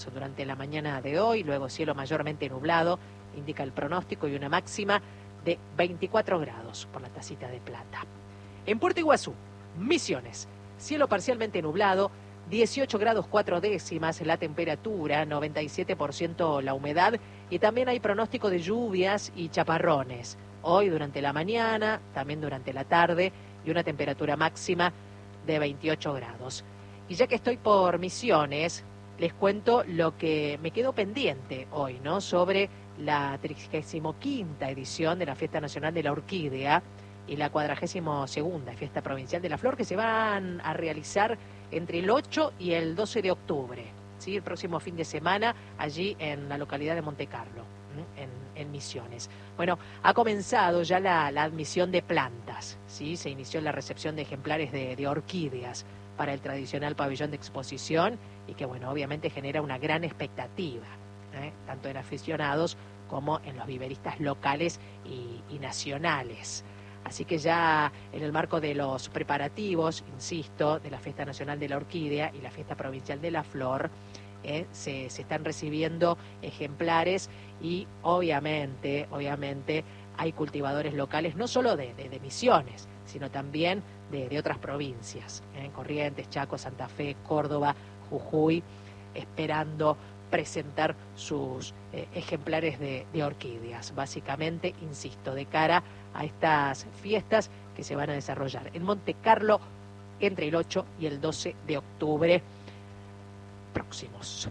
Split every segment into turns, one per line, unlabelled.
durante la mañana de hoy, luego cielo mayormente nublado, indica el pronóstico, y una máxima de 24 grados por la tacita de plata. En Puerto Iguazú, Misiones, cielo parcialmente nublado, 18 grados 4 décimas la temperatura, 97% la humedad, y también hay pronóstico de lluvias y chaparrones. Hoy durante la mañana, también durante la tarde, y una temperatura máxima de 28 grados. Y ya que estoy por Misiones, les cuento lo que me quedó pendiente hoy, ¿no? Sobre la 35ª edición de la Fiesta Nacional de la Orquídea y la 42ª Fiesta Provincial de la Flor, que se van a realizar entre el 8 y el 12 de octubre, ¿sí? El próximo fin de semana, allí en la localidad de Montecarlo, en Misiones. Bueno, ha comenzado ya la admisión de plantas, ¿sí? Se inició la recepción de ejemplares de orquídeas para el tradicional pabellón de exposición, y que, bueno, obviamente genera una gran expectativa, tanto en aficionados como en los viveristas locales y nacionales. Así que ya en el marco de los preparativos, insisto, de la Fiesta Nacional de la Orquídea y la Fiesta Provincial de la Flor, se están recibiendo ejemplares, y obviamente hay cultivadores locales, no solo de Misiones, sino también de otras provincias, Corrientes, Chaco, Santa Fe, Córdoba, Jujuy, esperando presentar sus ejemplares de orquídeas, básicamente, insisto, de cara a estas fiestas que se van a desarrollar en Montecarlo entre el 8 y el 12 de octubre próximos.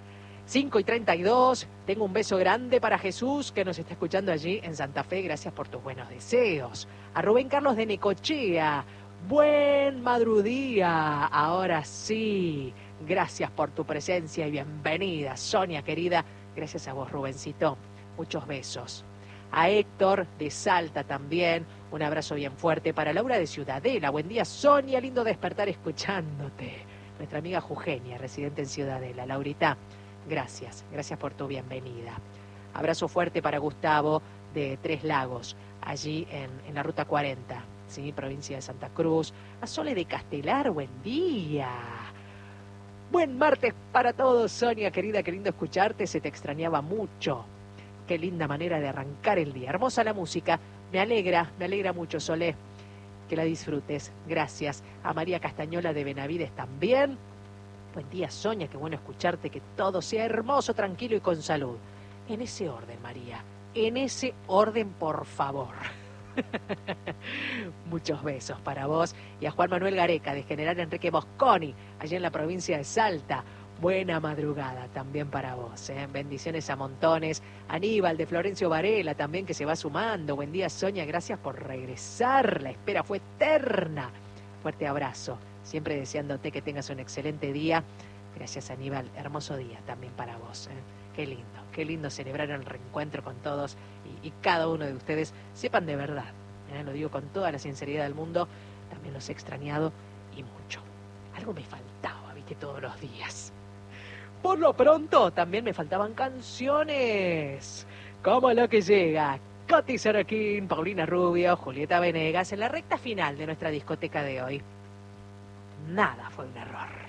5:32, tengo un beso grande para Jesús, que nos está escuchando allí en Santa Fe, gracias por tus buenos deseos. A Rubén Carlos de Necochea, buen madrugada, ahora sí, gracias por tu presencia y bienvenida, Sonia querida, gracias a vos, Rubencito, muchos besos. A Héctor de Salta también, un abrazo bien fuerte. Para Laura de Ciudadela, buen día, Sonia, lindo despertar escuchándote. Nuestra amiga Jugenia, residente en Ciudadela. Laurita, gracias por tu bienvenida. Abrazo fuerte para Gustavo de Tres Lagos, allí en la Ruta 40, ¿sí? Provincia de Santa Cruz. A Sole de Castelar, buen día. Buen martes para todos, Sonia querida, qué lindo escucharte, se te extrañaba mucho. Qué linda manera de arrancar el día. Hermosa la música, me alegra mucho, Solé, que la disfrutes. Gracias. A María Castañola de Benavides también. Buen día, Sonia, qué bueno escucharte, que todo sea hermoso, tranquilo y con salud. En ese orden, María, en ese orden, por favor. Muchos besos para vos, y a Juan Manuel Gareca de General Enrique Mosconi, allá en la provincia de Salta. Buena madrugada también para vos, bendiciones a montones. Aníbal de Florencio Varela también, que se va sumando. Buen día, Sonia, gracias por regresar, la espera fue eterna. Fuerte abrazo, siempre deseándote que tengas un excelente día. Gracias, Aníbal, hermoso día también para vos. Qué lindo celebrar el reencuentro con todos, y cada uno de ustedes, sepan de verdad, lo digo con toda la sinceridad del mundo, también los he extrañado y mucho. Algo me faltaba, viste, todos los días. Por lo pronto, también me faltaban canciones, como lo que llega, Coti Sorokin, Paulina Rubio, Julieta Venegas, en la recta final de nuestra discoteca de hoy. Nada fue un error.